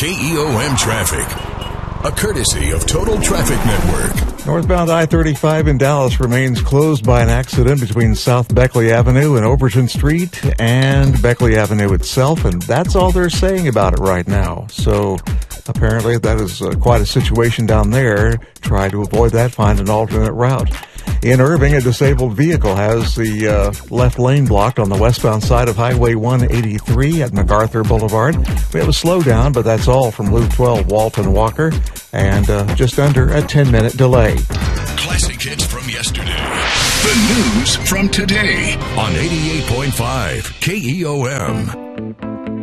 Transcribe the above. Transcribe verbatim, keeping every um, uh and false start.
K E O M traffic. A courtesy of Total Traffic Network. Northbound I thirty-five in Dallas remains closed by an accident between South Beckley Avenue and Overton Street and Beckley Avenue itself, and that's all they're saying about it right now. So apparently that is uh, quite a situation down there. Try to avoid that, find an alternate route. In Irving, a disabled vehicle has the uh, left lane blocked on the westbound side of Highway one eighty-three at MacArthur Boulevard. We have a slowdown, but that's all from Loop twelve, Walton Walker, and uh, just under a ten-minute delay. Classic hits from yesterday. The news from today on eighty-eight point five K E O M.